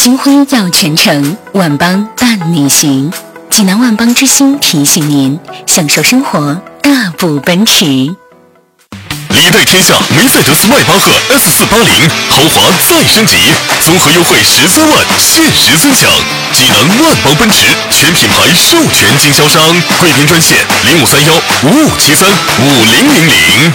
金辉耀全程，万邦伴你行。济南万邦之星提醒您，享受生活，大步奔驰。 礼待天下梅赛德斯迈巴赫 S480 豪华再升级，综合优惠13万，限时尊享。济南万邦奔驰全品牌授权经销商，贵宾专线053155735000。